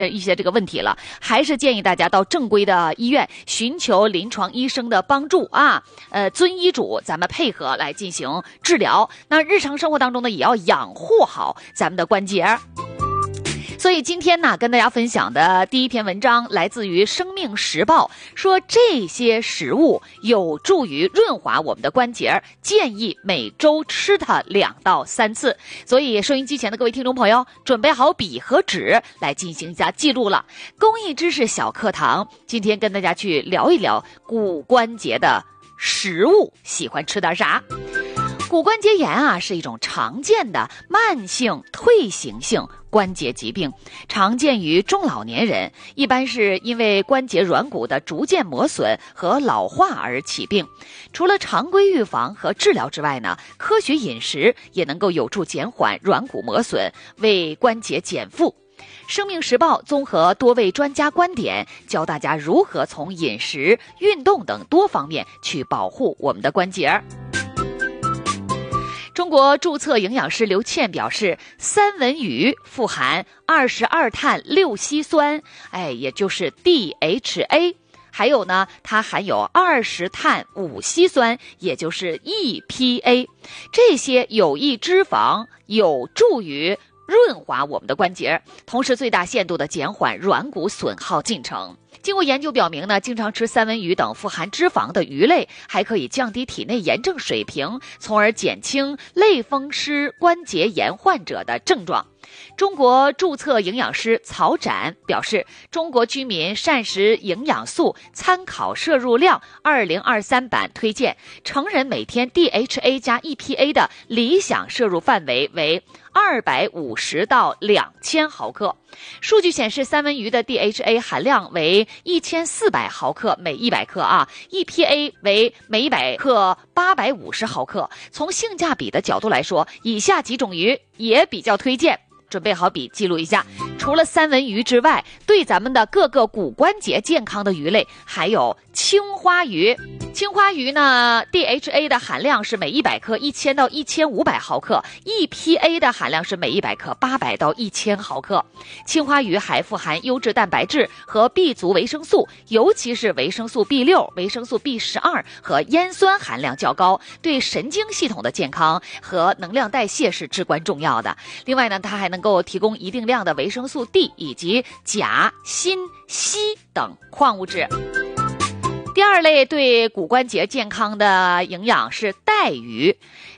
一些这个问题了，还是建议大家到正规的医院寻求临床医生的帮助啊，遵医嘱，咱们配合来进行治疗。那日常生活当中呢，也要养护好咱们的关节。所以今天呢，跟大家分享的第一篇文章来自于《生命时报》，说这些食物有助于润滑我们的关节，建议每周吃它2到3次。所以收音机前的各位听众朋友，准备好笔和纸来进行一下记录了。公益知识小课堂，今天跟大家去聊一聊骨关节的食物，喜欢吃点啥？骨关节炎啊，是一种常见的慢性退行性关节疾病，常见于中老年人，一般是因为关节软骨的逐渐磨损和老化而起病。除了常规预防和治疗之外呢，科学饮食也能够有助减缓软骨磨损，为关节减负。生命时报综合多位专家观点，教大家如何从饮食、运动等多方面去保护我们的关节。中国注册营养师刘倩表示，三文鱼富含22碳6烯酸，也就是 DHA， 还有呢，它含有20碳5烯酸，也就是 EPA， 这些有益脂肪有助于润滑我们的关节，同时最大限度的减缓软骨损耗进程。经过研究表明呢，经常吃三文鱼等富含脂肪的鱼类，还可以降低体内炎症水平，从而减轻类风湿关节炎患者的症状。中国注册营养师曹展表示，中国居民膳食营养素参考摄入量2023版推荐，成人每天 DHA 加 EPA 的理想摄入范围为250到2000毫克。数据显示，三文鱼的 DHA 含量为1400毫克每100克啊 ，EPA 为每100克850毫克。从性价比的角度来说，以下几种鱼也比较推荐。准备好笔记录一下，除了三文鱼之外，对咱们的各个骨关节健康的鱼类还有青花鱼。青花鱼呢 ，DHA 的含量是每100克1000到1500毫克 ，EPA 的含量是每100克800到1000毫克。青花鱼还富含优质蛋白质和 B 族维生素，尤其是维生素 B6、维生素 B12和烟酸含量较高，对神经系统的健康和能量代谢是至关重要的。另外呢，它还能够提供一定量的维生素 D 以及钾、锌、硒等矿物质。第二类对骨关节健康的营养是带鱼，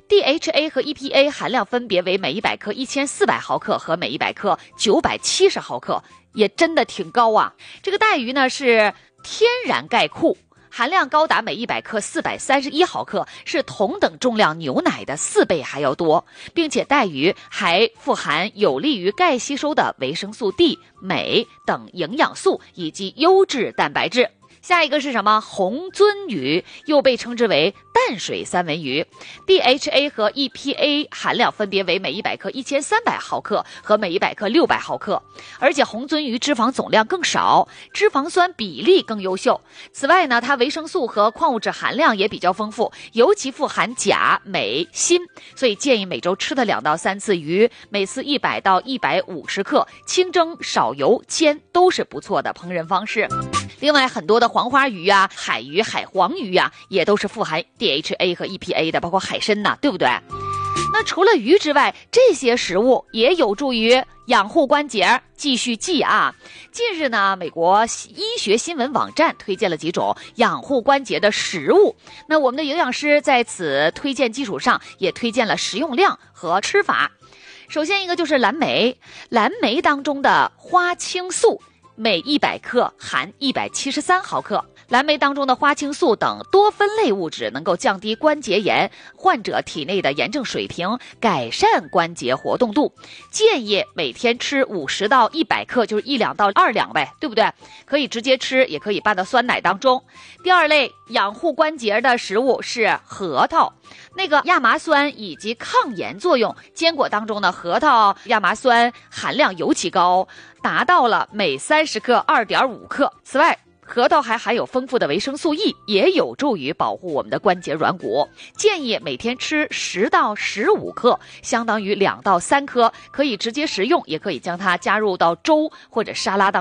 DHA 和 EPA 含量分别为每100克1400毫克和每100克970毫克，也真的挺高啊。这个带鱼呢是天然钙库，含量高达每100克431毫克，是同等重量牛奶的4倍还要多，并且带鱼还富含有利于钙吸收的维生素 D、镁等营养素以及优质蛋白质。下一个是什么？红鳟鱼，又被称之为淡水三文鱼， DHA 和 EPA 含量分别为每100克1300毫克和每100克600毫克，而且红鳟鱼脂肪总量更少，脂肪酸比例更优秀。此外呢，它维生素和矿物质含量也比较丰富，尤其富含钾、镁、锌，所以建议每周吃的2到3次鱼，每次100到150克，清蒸、少油、煎都是不错的烹饪方式。另外，很多的黄花鱼啊、海鱼、海黄鱼啊，也都是富含 DHA 和 EPA 的，包括海参呐，对不对？那除了鱼之外，这些食物也有助于养护关节。继续记啊！近日呢，美国医学新闻网站推荐了几种养护关节的食物。那我们的营养师在此推荐基础上，也推荐了食用量和吃法。首先一个就是蓝莓，蓝莓当中的花青素每100克含173毫克。蓝莓当中的花青素等多酚类物质能够降低关节炎患者体内的炎症水平，改善关节活动度。建议每天吃50到100克，就是1两到2两呗，对不对？可以直接吃，也可以拌到酸奶当中。第二类养护关节的食物是核桃，那个亚麻酸以及抗炎作用，坚果当中的核桃亚麻酸含量尤其高，达到了每30克2.5克。此外， 核桃还含有丰富的维生素 E， 也有助于保护我们的关节软骨。建议每天吃10到15克，相当于2到3颗，可以直接食用，也可以将它加入到粥或者沙拉当中。